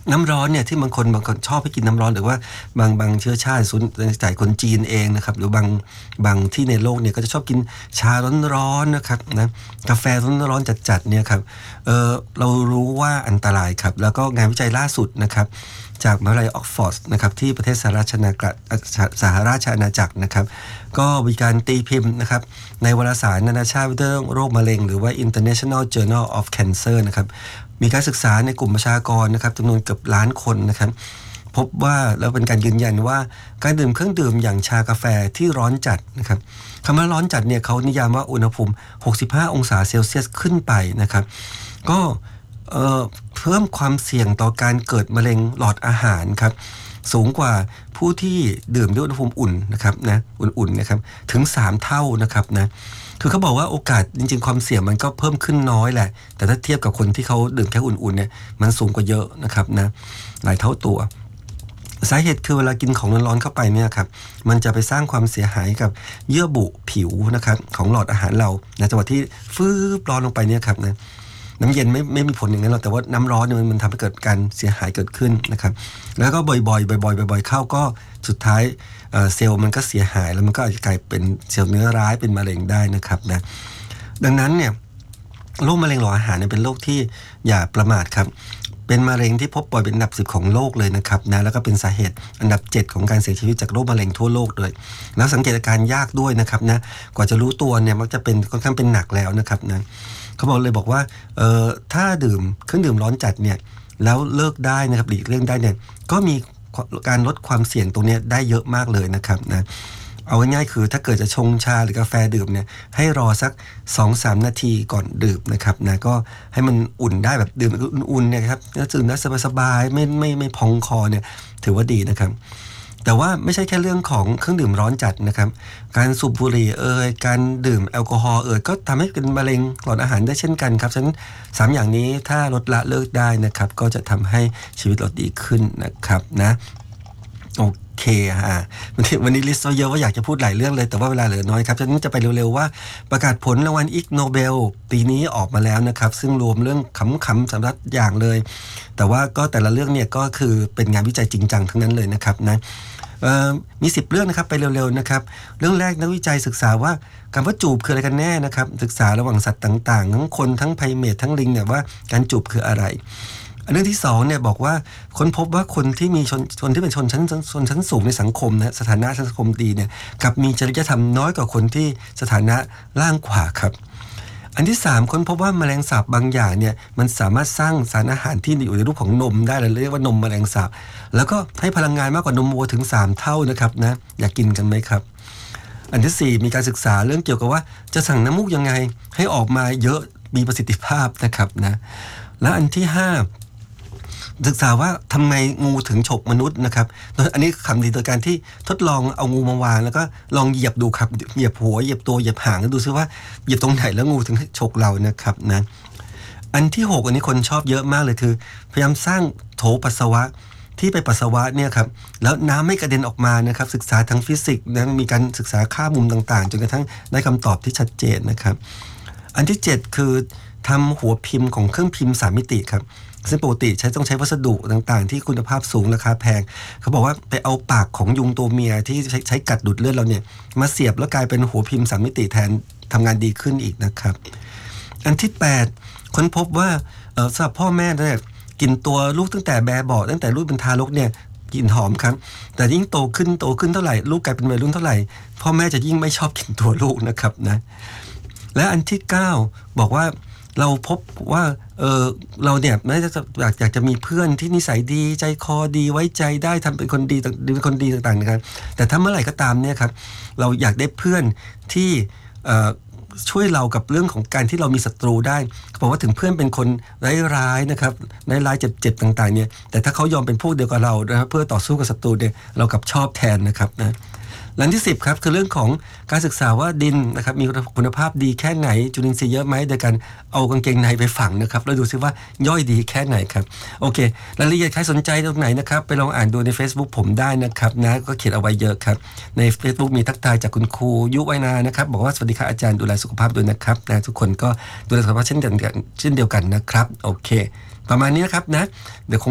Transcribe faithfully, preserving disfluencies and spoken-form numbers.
น้ำร้อนเนี่ยที่บางคนบางคนชอบให้กินน้ำร้อนหรือว่าบางบางเชื้อชาติส่วนใหญ่คนจีนเองนะครับหรือบางบางที่ในโลกเนี่ยก็จะชอบกินชาร้อนๆนะครับนะกาแฟร้อนๆจัดๆเนี่ยครับเออเรารู้ว่าอันตรายครับแล้วก็งานวิจัยล่าสุดนะครับจากมหาวิทยาลัยออกฟอร์ดนะครับที่ประเทศสหราชอาณาจักรสหราชอาณาจักรนะครับก็มีการตีพิมพ์นะครับในวารสารนานาชาติเรื่องโรคมะเร็งหรือว่า International Journal of Cancer นะครับมีการศึกษาในกลุ่มประชากรนะครับจำนวนเกือบล้านคนนะครับพบว่าแล้วเป็นการยืนยันว่าการดื่มเครื่องดื่มอย่างชากาแฟที่ร้อนจัดนะครับคำว่าร้อนจัดเนี่ยเขานิยามว่าอุณหภูมิหกสิบห้าองศาเซลเซียสขึ้นไปนะครับก็เอ่อเพิ่มความเสี่ยงต่อการเกิดมะเร็งหลอดอาหารครับสูงกว่าผู้ที่ดื่มด้วยอุณหภูมิอุ่นนะครับนะอุ่นๆนะครับถึงสามเท่านะครับนะคือเขาบอกว่าโอกาสจริงๆความเสี่ยงมันก็เพิ่มขึ้นน้อยแหละแต่ถ้าเทียบกับคนที่เขาดื่มแค่อุ่นๆเนี่ยมันสูงกว่าเยอะนะครับนะหลายเท่าตัวสาเหตุคือเวลากินของร้อนๆเข้าไปเนี่ยครับมันจะไปสร้างความเสียหายกับเยื่อบุผิวนะครับของหลอดอาหารเราในจังหวะที่ฟืบร้อนลงไปเนี่ยครับนะน้ำเย็นไม่ไม่มีผลอย่างนั้นหรอกแต่ว่าน้ำร้อนเนี่ยมันทำให้เกิดการเสียหายเกิดขึ้นนะครับแล้วก็บ่อยๆบ่อยๆบ่อยๆเข้าก็สุดท้ายเอ่อเซลล์มันก็เสียหายแล้วมันก็อาจจะกลายเป็นเซลล์เนื้อร้ายเป็นมะเร็งได้นะครับนะดังนั้นเนี่ยโรคมะเร็งหลอดอาหารเนี่ยเป็นโรคที่อย่าประมาทครับเป็นมะเร็งที่พบบ่อยเป็นอันดับสิบของโลกเลยนะครับนะแล้วก็เป็นสาเหตุอันดับเจ็ดของการเสียชีวิตจากโรคมะเร็งทั่วโลกเลยแล้วสังเกตอาการยากด้วยนะครับนะกว่าจะรู้ตัวเนี่ยมักจะเป็นค่อนข้างเป็นหนักแล้วนะครับนะเขาบอกเลยบอกว่าเอ่อถ้าดื่มเครื่องดื่มร้อนจัดเนี่ยแล้วเลิกได้นะครับหลีกเลี่ยงได้เนี่ยก็มีการลดความเสี่ยงตรงนี้ได้เยอะมากเลยนะครับนะเอาง่ายๆคือถ้าเกิดจะชงชาหรือกาแฟดื่มเนี่ยให้รอสัก สองถึงสาม นาทีก่อนดื่มนะครับนะก็ให้มันอุ่นได้แบบดื่มอุ่นๆเนี่ยครับแล้วดื่มได้สบายๆไม่ไม่ไม่พองคอเนี่ยถือว่าดีนะครับแต่ว่าไม่ใช่แค่เรื่องของเครื่องดื่มร้อนจัดนะครับการสูบบุหรี่เอ่ยการดื่มแอลกอฮอล์เอ่ยก็ทำให้เป็นมะเร็งหลอดอาหารได้เช่นกันครับฉะนั้นสามอย่างนี้ถ้าลดละเลิกได้นะครับก็จะทำให้ชีวิตเราดีขึ้นนะครับนะโอเคฮะวันนี้วันนี้ลิสต์เยอะว่าอยากจะพูดหลายเรื่องเลยแต่ว่าเวลาเหลือน้อยครับฉะนั้นจะไปเร็วๆว่าประกาศผลรางวัลอิกโนเบลปีนี้ออกมาแล้วนะครับซึ่งรวมเรื่องขำๆสำหรับอย่างเลยแต่ว่าก็แต่ละเรื่องเนี่ยก็คือเป็นงานวิจัยจริงจังทั้งนั้นเลยนะครับนะมีสิบเรื่องนะครับไปเร็วๆนะครับเรื่องแรกนักวิจัยศึกษาว่าคำว่าจูบคืออะไรกันแน่นะครับศึกษาระหว่างสัตว์ต่างๆทั้งคนทั้งไพรเมททั้งลิงเนี่ยว่าการจูบคืออะไรเรื่องที่สองเนี่ยบอกว่าค้นพบว่าคนที่มีชนชนที่เป็นชนชั้นชนชั้นสูงในสังคมนะสถานะสังคมดีเนี่ยกับมีจริยธรรมน้อยกว่าคนที่สถานะล่างกว่าครับอันที่สามค้นพบว่าแมลงสาบบางอย่างเนี่ยมันสามารถสร้างสารอาหารที่อยู่ในรูปของนมได้เราเรียกว่านมแมลงสาบแล้วก็ให้พลังงานมากกว่านมวัวถึงสามเท่านะครับนะอยากกินกันไหมครับอันที่สี่มีการศึกษาเรื่องเกี่ยวกับว่าจะสั่งน้ำมูกยังไงให้ออกมาเยอะมีประสิทธิภาพนะครับนะและอันที่ห้าศึกษาว่าทำไมงูถึงฉกมนุษย์นะครับอันนี้คำดีโดยการที่ทดลองเอางูมาวางแล้วก็ลองเหยียบดูครับเหยียบหัวเหยียบตัวเหยียบหางแล้วดูซิว่าเหยียบตรงไหนแล้วงูถึงฉกเรานะครับนะอันที่หกอันนี้คนชอบเยอะมากเลยคือพยายามสร้างโถปัสสาวะที่ไปปัสสาวะเนี่ยครับแล้วน้ำไม่กระเด็นออกมานะครับศึกษาทางฟิสิกส์นะมีการศึกษาค่ามุมต่างๆจนกระทั่งได้คำตอบที่ชัดเจนนะครับอันที่เจ็ดคือทำหัวพิมพ์ของเครื่องพิมพ์สามมิติครับซึ่งปกติใช้ต้องใช้วัสดุต่างๆที่คุณภาพสูงราคาแพงเขาบอกว่าไปเอาปากของยุงตัวเมียที่ใช้ใช้กัดดูดเลือดเราเนี่ยมาเสียบแล้วกลายเป็นหัวพิมพ์สามมิติแทนทำงานดีขึ้นอีกนะครับอันที่แปดค้นพบว่าเอ่อสำหรับพ่อแม่เนี่ยกินตัวลูกตั้งแต่แบบเบาะตั้งแต่ลูกเป็นทารกเนี่ยกลิ่นหอมครับแต่ยิ่งโตขึ้นโตขึ้นเท่าไหร่ลูกกลายเป็นวัยรุ่นเท่าไหร่พ่อแม่จะยิ่งไม่ชอบกินตัวลูกนะครับนะและอันที่เก้าบอกว่าเราพบว่าเออเราเนี่ยไม่ได้อยากอยากจะมีเพื่อนที่นิสัยดีใจคอดีไว้ใจได้ทำเป็นคนดีเป็นคนดีต่างๆนะครับแต่ถ้าเมื่อไหร่ก็ตามเนี่ยครับเราอยากได้เพื่อนที่เอ่อช่วยเรากับเรื่องของการที่เรามีศัตรูได้เขาบอกว่าถึงเพื่อนเป็นคนร้ายๆนะครับร้ายๆเจ็บๆต่างๆเนี่ยแต่ถ้าเขายอมเป็นพวกเดียวกับเรานะครับเพื่อต่อสู้กับศัตรูเนี่ยเรากลับชอบแทนนะครับนะและที่สิบครับคือเรื่องของการศึกษาว่าดินนะครับมีคุณภาพดีแค่ไหนจุลินทรีย์เยอะไหมโดยการเอากางเกงในไปฝังนะครับแล้วดูซิว่าย่อยดีแค่ไหนครับโอเครายละเอียดใครสนใจตรงไหนนะครับไปลองอ่านดูใน Facebook ผมได้นะครับนะก็เขียนเอาไว้เยอะครับใน Facebook มีทักทายจากคุณครูยุไวนานะครับบอกว่าสวัสดีค่ะอาจารย์ดูแลสุขภาพด้วยนะครับนะทุกคนก็ดูแลสุขภาพเช่นเดียวกันเช่นเดียวกันนะครับโอเคประมาณนี้นะครับนะเดี๋ยวคง